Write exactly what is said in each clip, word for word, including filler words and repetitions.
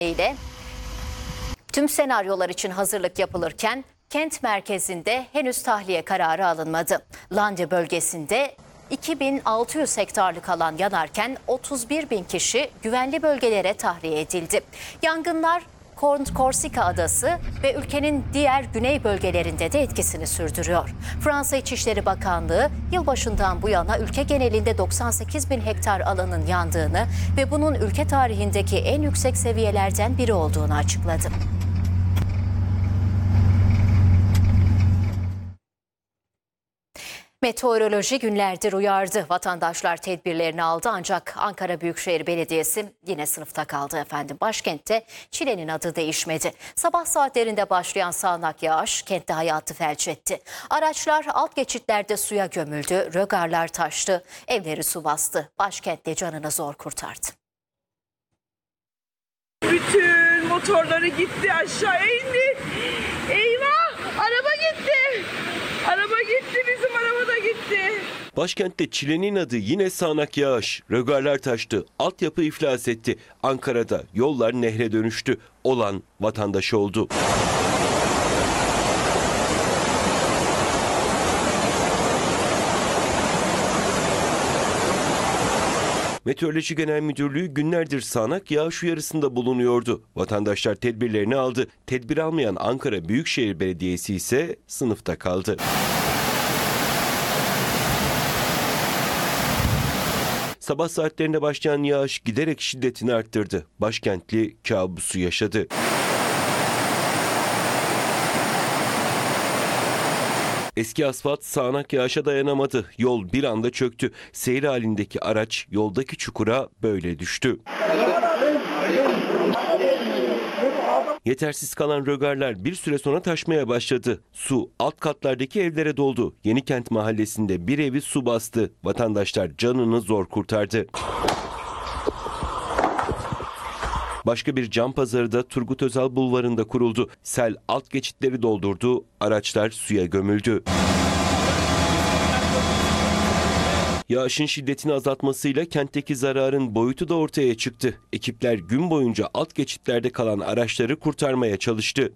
ile tüm senaryolar için hazırlık yapılırken kent merkezinde henüz tahliye kararı alınmadı. Lande bölgesinde iki bin altı yüz hektarlık alan yanarken otuz bir bin kişi güvenli bölgelere tahliye edildi. Yangınlar Korsika Adası ve ülkenin diğer güney bölgelerinde de etkisini sürdürüyor. Fransa İçişleri Bakanlığı yılbaşından bu yana ülke genelinde doksan sekiz bin hektar alanın yandığını ve bunun ülke tarihindeki en yüksek seviyelerden biri olduğunu açıkladı. Meteoroloji günlerdir uyardı. Vatandaşlar tedbirlerini aldı ancak Ankara Büyükşehir Belediyesi yine sınıfta kaldı efendim. Başkentte çilenin adı değişmedi. Sabah saatlerinde başlayan sağanak yağış kentte hayatı felç etti. Araçlar alt geçitlerde suya gömüldü, rögarlar taştı, evleri su bastı. Başkentte canını zor kurtardı. Bütün motorları gitti, aşağı indi. Eyvah! Araba gitti. Araba gitti, bizim araba da gitti. Başkentte çilenin adı yine sağanak yağış. Rögarlar taştı, altyapı iflas etti. Ankara'da yollar nehre dönüştü. Olan vatandaş oldu. Meteoroloji Genel Müdürlüğü günlerdir sağanak yağış uyarısında bulunuyordu. Vatandaşlar tedbirlerini aldı. Tedbir almayan Ankara Büyükşehir Belediyesi ise sınıfta kaldı. Sabah saatlerinde başlayan yağış giderek şiddetini arttırdı. Başkentli kabusu yaşadı. Eski asfalt sağanak yağışa dayanamadı. Yol bir anda çöktü. Seyir halindeki araç yoldaki çukura böyle düştü. Yetersiz kalan rögarlar bir süre sonra taşmaya başladı. Su alt katlardaki evlere doldu. Yenikent mahallesinde bir evi su bastı. Vatandaşlar canını zor kurtardı. Başka bir cam pazarı da Turgut Özal Bulvarı'nda kuruldu. Sel alt geçitleri doldurdu, araçlar suya gömüldü. Yağışın şiddetini azaltmasıyla kentteki zararın boyutu da ortaya çıktı. Ekipler gün boyunca alt geçitlerde kalan araçları kurtarmaya çalıştı.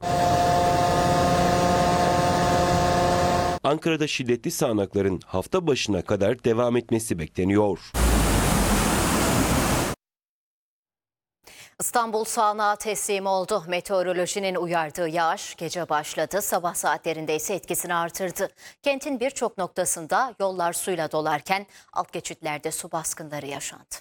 Ankara'da şiddetli sağanakların hafta başına kadar devam etmesi bekleniyor. İstanbul sağanağa teslim oldu. Meteorolojinin uyardığı yağış gece başladı. Sabah saatlerinde ise etkisini artırdı. Kentin birçok noktasında yollar suyla dolarken alt geçitlerde su baskınları yaşandı.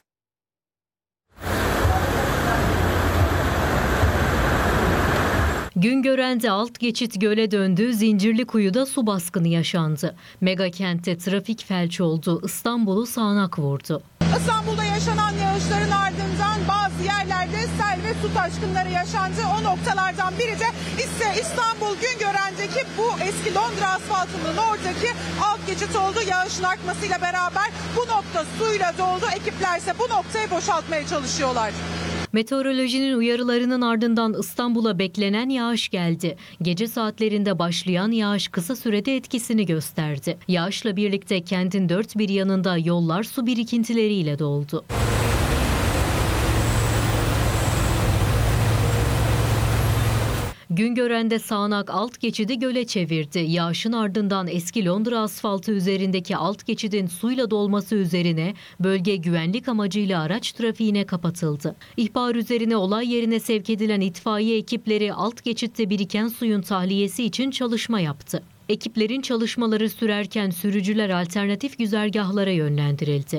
Güngören'de alt geçit göle döndü, Zincirlikuyu'da su baskını yaşandı. Mega kentte trafik felç oldu, İstanbul'u sağanak vurdu. İstanbul'da yaşanan yağışların ardından bazı yerlerde sel ve su taşkınları yaşandı. O noktalardan biri de ise İstanbul Güngören'deki bu eski Londra asfaltının oradaki alt geçit oldu. Yağışın artmasıyla beraber bu nokta suyla doldu. Ekipler ise bu noktayı boşaltmaya çalışıyorlar. Meteorolojinin uyarılarının ardından İstanbul'a beklenen yağış geldi. Gece saatlerinde başlayan yağış kısa sürede etkisini gösterdi. Yağışla birlikte kentin dört bir yanında yollar su birikintileriyle doldu. Güngören'de sağanak alt geçidi göle çevirdi. Yağışın ardından eski Londra asfaltı üzerindeki alt geçidin suyla dolması üzerine bölge güvenlik amacıyla araç trafiğine kapatıldı. İhbar üzerine olay yerine sevk edilen itfaiye ekipleri alt geçitte biriken suyun tahliyesi için çalışma yaptı. Ekiplerin çalışmaları sürerken sürücüler alternatif güzergahlara yönlendirildi.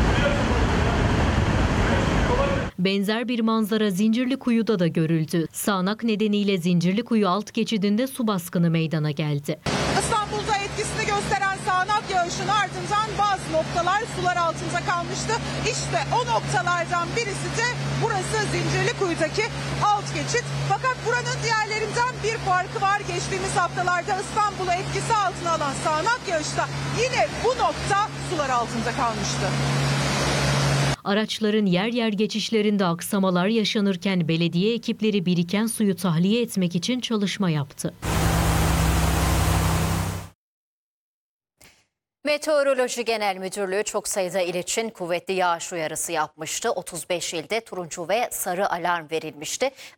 Benzer bir manzara Zincirlikuyu'da da görüldü. Sağanak nedeniyle Zincirlikuyu alt geçidinde su baskını meydana geldi. İstanbul'da etkisini gösteren sağanak yağışın ardından bazı noktalar sular altında kalmıştı. İşte o noktalardan birisi de burası Zincirlikuyu'daki alt geçit. Fakat buranın diğerlerinden bir farkı var. Geçtiğimiz haftalarda İstanbul'u etkisi altına alan sağanak yağışta yine bu nokta sular altında kalmıştı. Araçların yer yer geçişlerinde aksamalar yaşanırken belediye ekipleri biriken suyu tahliye etmek için çalışma yaptı. Meteoroloji Genel Müdürlüğü çok sayıda il için kuvvetli yağış uyarısı yapmıştı. otuz beş ilde turuncu ve sarı alarm verilmişti.